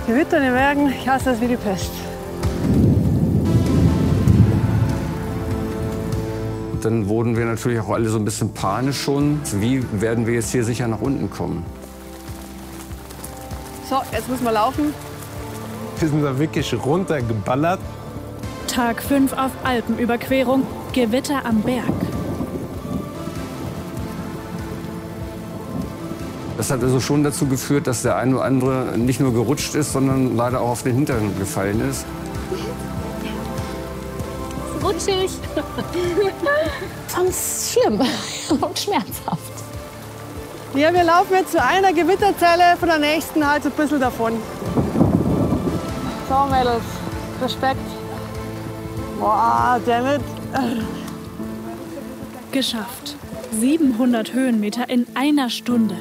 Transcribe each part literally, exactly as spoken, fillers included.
Gewitter in den Bergen, ich hasse das wie die Pest. Dann wurden wir natürlich auch alle so ein bisschen panisch schon. Wie werden wir jetzt hier sicher nach unten kommen? So, jetzt müssen wir laufen. Wir sind da wirklich runtergeballert. Tag fünf auf Alpenüberquerung, Gewitter am Berg. Das hat also schon dazu geführt, dass der eine oder andere nicht nur gerutscht ist, sondern leider auch auf den Hintern gefallen ist. Rutschig. Ganz schlimm und schmerzhaft. Ja, wir laufen jetzt zu einer Gewitterzelle, von der nächsten halt so ein bisschen davon. So, Mädels, Respekt. Boah, damit. Geschafft. siebenhundert Höhenmeter in einer Stunde.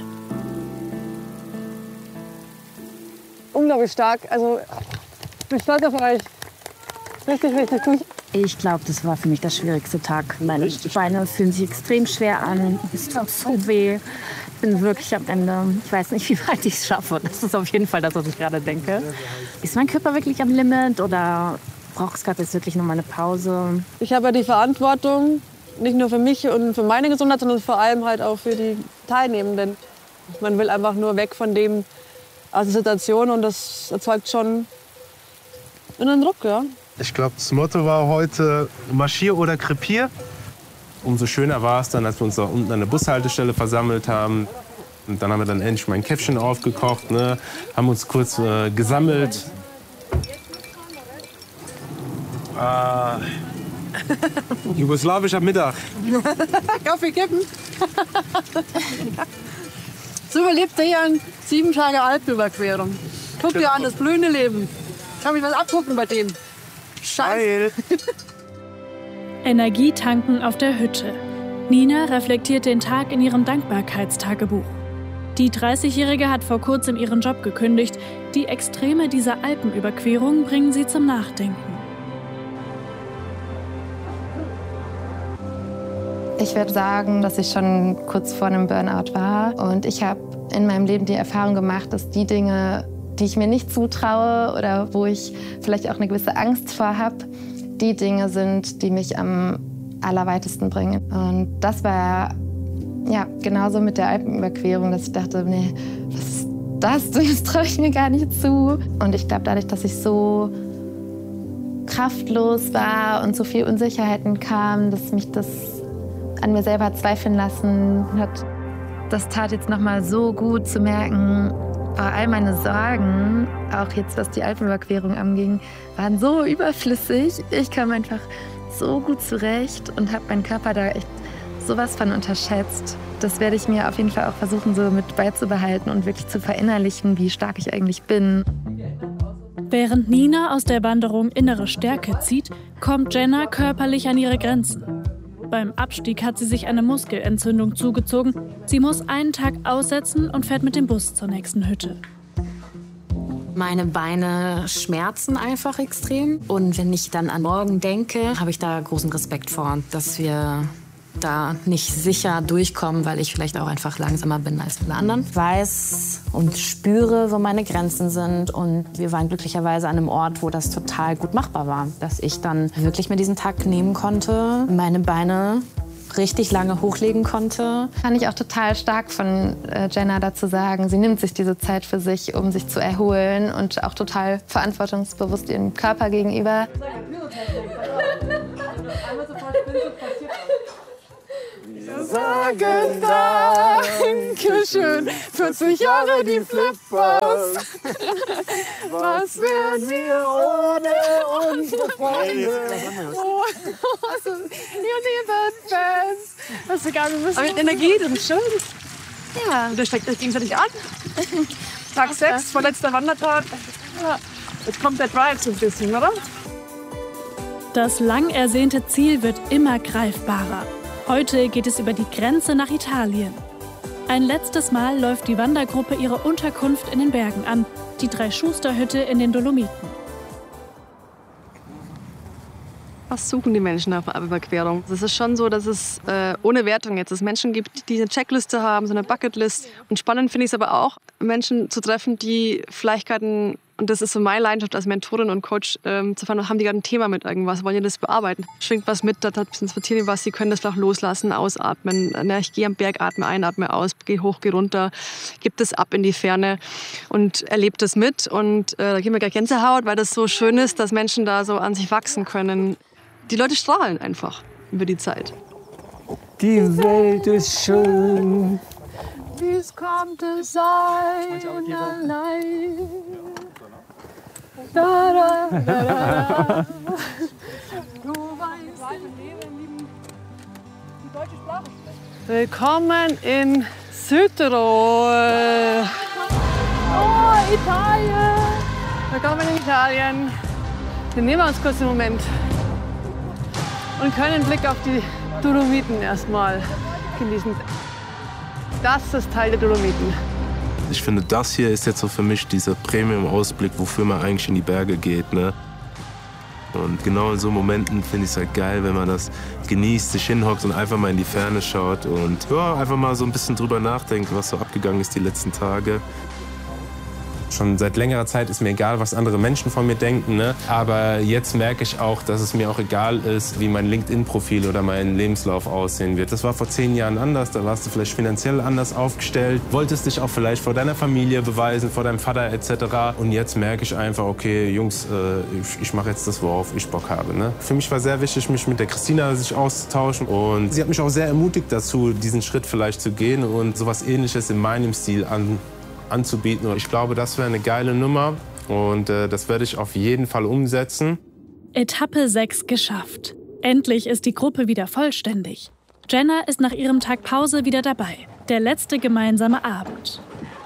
Unglaublich stark. Also, ich bin stolz auf euch. Richtig, richtig gut. Ich glaube, das war für mich der schwierigste Tag. Meine Beine fühlen sich extrem schwer an. Es tut so weh. Ich bin wirklich am Ende. Ich weiß nicht, wie weit ich es schaffe. Das ist auf jeden Fall das, was ich gerade denke. Ist mein Körper wirklich am Limit oder braucht es gerade jetzt wirklich noch mal eine Pause? Ich habe ja die Verantwortung, nicht nur für mich und für meine Gesundheit, sondern vor allem halt auch für die Teilnehmenden. Man will einfach nur weg von dem aus der Situation und das erzeugt schon einen Druck, ja. Ich glaube, das Motto war heute Marschier oder Krepier. Umso schöner war es dann, als wir uns da unten an der Bushaltestelle versammelt haben. Und dann haben wir dann endlich mal ein Käffchen aufgekocht, ne? Haben uns kurz äh, gesammelt. Ah, jugoslawischer Mittag. Kaffee kippen. So überlebt er hier an sieben Tage Alpenüberquerung. Guck dir an, das blühende Leben. Kann ich was abgucken bei dem? Scheiße. Energie tanken auf der Hütte. Nina reflektiert den Tag in ihrem Dankbarkeitstagebuch. Die dreißigjährige hat vor kurzem ihren Job gekündigt. Die Extreme dieser Alpenüberquerung bringen sie zum Nachdenken. Ich würde sagen, dass ich schon kurz vor einem Burnout war. Und ich habe in meinem Leben die Erfahrung gemacht, dass die Dinge, die ich mir nicht zutraue oder wo ich vielleicht auch eine gewisse Angst vor habe, die Dinge sind, die mich am allerweitesten bringen. Und das war ja genauso mit der Alpenüberquerung, dass ich dachte, nee, was ist das? Das traue ich mir gar nicht zu. Und ich glaube, dadurch, dass ich so kraftlos war und so viel Unsicherheiten kam, dass mich das an mir selber zweifeln lassen hat. Das tat jetzt noch mal so gut zu merken, all meine Sorgen, auch jetzt was die Alpenüberquerung anging, waren so überflüssig. Ich kam einfach so gut zurecht und habe meinen Körper da echt sowas von unterschätzt. Das werde ich mir auf jeden Fall auch versuchen, so mit beizubehalten und wirklich zu verinnerlichen, wie stark ich eigentlich bin. Während Nina aus der Wanderung innere Stärke zieht, kommt Jenna körperlich an ihre Grenzen. Beim Abstieg hat sie sich eine Muskelentzündung zugezogen. Sie muss einen Tag aussetzen und fährt mit dem Bus zur nächsten Hütte. Meine Beine schmerzen einfach extrem. Und wenn ich dann an morgen denke, habe ich da großen Respekt vor, dass wir da nicht sicher durchkommen, weil ich vielleicht auch einfach langsamer bin als alle anderen. Ich weiß und spüre, wo meine Grenzen sind. Und wir waren glücklicherweise an einem Ort, wo das total gut machbar war. Dass ich dann wirklich mir diesen Tag nehmen konnte, meine Beine richtig lange hochlegen konnte. Fand ich auch total stark von äh, Jenna dazu sagen, sie nimmt sich diese Zeit für sich, um sich zu erholen und auch total verantwortungsbewusst ihrem Körper gegenüber. Wir sagen Dankeschön, vierzig Jahre die Flippers. Was wären wir ohne unsere Freunde? Oh, also, ihr lieben Fans. Das ist egal, wir müssen... Aber mit Energie, das ist schön. Ja. Und das steckt euch gegenseitig an. Tag sechs, vorletzter Wandertag. Ja. Jetzt kommt der Drive so ein bisschen, oder? Das lang ersehnte Ziel wird immer greifbarer. Heute geht es über die Grenze nach Italien. Ein letztes Mal läuft die Wandergruppe ihre Unterkunft in den Bergen an, die Drei-Schuster-Hütte in den Dolomiten. Was suchen die Menschen auf der Alpenüberquerung? Es ist schon so, dass es äh, ohne Wertung jetzt es Menschen gibt, die eine Checkliste haben, so eine Bucketlist. Und spannend finde ich es aber auch, Menschen zu treffen, die vielleicht gerade einen Und das ist so meine Leidenschaft als Mentorin und Coach, ähm, zu fahren, haben die gerade ein Thema mit irgendwas, wollen die das bearbeiten? Schwingt was mit, da hat ein bisschen transportieren was, sie können das vielleicht loslassen, ausatmen. Na, ich gehe am Berg, atme ein, atme aus, gehe hoch, gehe runter, gebe das ab in die Ferne und erlebe das mit. Und äh, da geben wir gleich Gänsehaut, weil das so schön ist, dass Menschen da so an sich wachsen können. Die Leute strahlen einfach über die Zeit. Die Welt ist schön. Wie es kommt es sein allein. Da, da, da, da, da. Du weißt, die deutsche Sprache. Willkommen in Südtirol. Oh, Italien. Willkommen in Italien. Wir nehmen uns kurz einen Moment und können einen Blick auf die Dolomiten erstmal genießen. Das ist Teil der Dolomiten. Ich finde, das hier ist jetzt so für mich dieser Premium-Ausblick, wofür man eigentlich in die Berge geht. Ne? Und genau in so Momenten finde ich es halt geil, wenn man das genießt, sich hinhockt und einfach mal in die Ferne schaut und ja, einfach mal so ein bisschen drüber nachdenkt, was so abgegangen ist die letzten Tage. Schon seit längerer Zeit ist mir egal, was andere Menschen von mir denken. Ne? Aber jetzt merke ich auch, dass es mir auch egal ist, wie mein LinkedIn-Profil oder mein Lebenslauf aussehen wird. Das war vor zehn Jahren anders. Da warst du vielleicht finanziell anders aufgestellt. Wolltest dich auch vielleicht vor deiner Familie beweisen, vor deinem Vater et cetera. Und jetzt merke ich einfach, okay, Jungs, äh, ich, ich mache jetzt das, worauf ich Bock habe. Ne? Für mich war sehr wichtig, mich mit der Christina sich auszutauschen. Und sie hat mich auch sehr ermutigt dazu, diesen Schritt vielleicht zu gehen und sowas Ähnliches in meinem Stil an anzubieten. Und ich glaube, das wäre eine geile Nummer und äh, das werde ich auf jeden Fall umsetzen. Etappe sechs geschafft. Endlich ist die Gruppe wieder vollständig. Jenna ist nach ihrem Tag Pause wieder dabei. Der letzte gemeinsame Abend.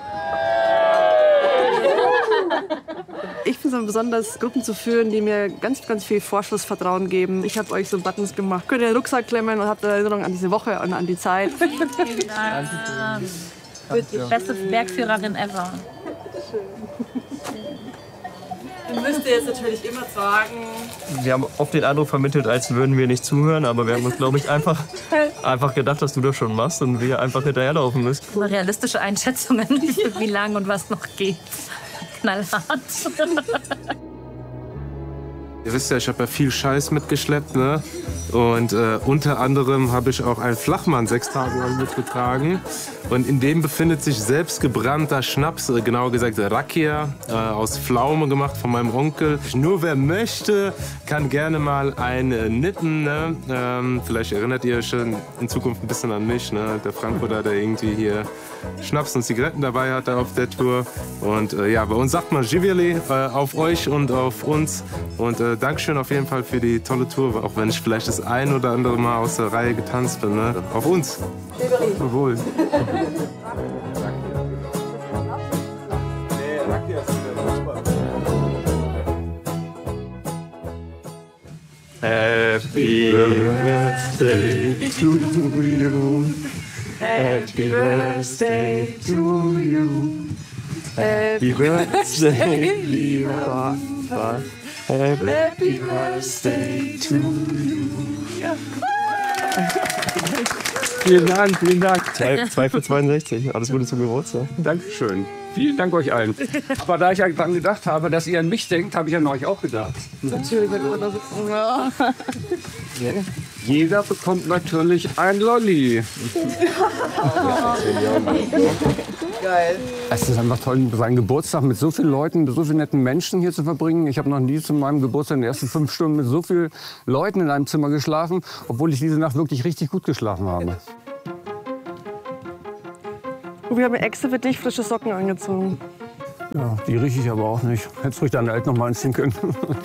Ich finde es so besonders, Gruppen zu führen, die mir ganz, ganz viel Vorschussvertrauen geben. Ich habe euch so Buttons gemacht. Könnt ihr den Rucksack klemmen und habt eine Erinnerung an diese Woche und an die Zeit. Vielen Dank. Die beste Bergführerin ever. Ihr müsst jetzt natürlich immer sagen. Wir haben oft den Eindruck vermittelt, als würden wir nicht zuhören, aber wir haben uns, glaube ich, einfach, einfach gedacht, dass du das schon machst und wir einfach hinterherlaufen müssen. Realistische Einschätzungen, wie lang und was noch geht. Knallhart. Ihr wisst ja, ich habe ja viel Scheiß mitgeschleppt, ne? Und äh, unter anderem habe ich auch einen Flachmann sechs Tage lang mitgetragen. Und in dem befindet sich selbstgebrannter Schnaps, äh, genauer gesagt Rakia, äh, aus Pflaume gemacht von meinem Onkel. Nur wer möchte, kann gerne mal einen nippen. Ne? Ähm, vielleicht erinnert ihr euch schon in Zukunft ein bisschen an mich, ne? Der Frankfurter, der irgendwie hier Schnaps und Zigaretten dabei hatte auf der Tour. Und äh, ja, bei uns sagt man Živjeli äh, auf euch und auf uns. Und äh, Dankeschön auf jeden Fall für die tolle Tour, auch wenn ich vielleicht das ein oder andere Mal aus der Reihe getanzt bin. Ne? Auf uns. Wohl. Happy birthday to you. Happy birthday to you. Happy birthday, lieber Papa. Happy birthday to you. Vielen Dank, vielen Dank. zwei für zweiundsechzig. Alles Gute zum Geburtstag. Dankeschön. Vielen Dank euch allen. Aber da ich ja daran gedacht habe, dass ihr an mich denkt, habe ich an euch auch gedacht. Natürlich, wenn wir da sitzen. Ja. Jeder bekommt natürlich ein Lolli. Geil. Es ist einfach toll, seinen Geburtstag mit so vielen Leuten, mit so vielen netten Menschen hier zu verbringen. Ich habe noch nie zu meinem Geburtstag in den ersten fünf Stunden mit so vielen Leuten in einem Zimmer geschlafen, obwohl ich diese Nacht wirklich richtig gut geschlafen habe. Und wir haben extra für dich frische Socken angezogen. Ja, die rieche ich aber auch nicht. Hättest ruhig deine Eltern noch mal anziehen können.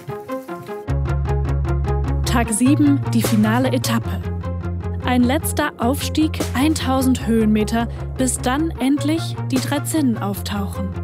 Tag sieben, die finale Etappe. Ein letzter Aufstieg, tausend Höhenmeter, bis dann endlich die drei Zinnen auftauchen.